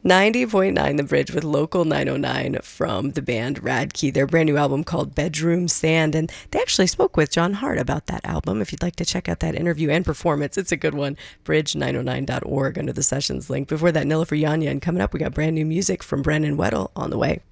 90.9 The Bridge with Local 909 from the band Radkey, their brand new album called Bedroom Sand. And they actually spoke with John Hart about that album. If you'd like to check out that interview and performance, it's a good one. Bridge909.org under the sessions link. Before that, Nilla for Yanya. And coming up, we got brand new music from Brennan Weddle on the way.